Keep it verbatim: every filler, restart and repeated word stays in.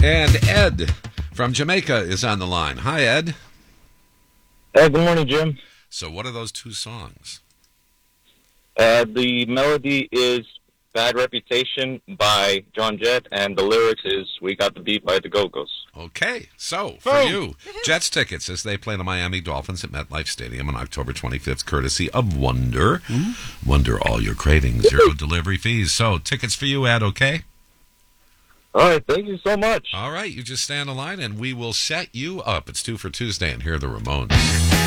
And Ed from Jamaica is on the line. Hi, Ed. Hey, good morning, Jim. So what are those two songs? Uh, the melody is Bad Reputation by John Jett, and the lyrics is We Got the Beat by the Go-Go's. Okay, so for Boom. you, Jets tickets as they play the Miami Dolphins at MetLife Stadium on October twenty-fifth, courtesy of Wonder. Mm-hmm. Wonder all your cravings, zero delivery fees. So tickets for you, Ed, okay? All right, thank you so much. All right, you just stay on the line and we will set you up. It's two for Tuesday, and here are the Ramones.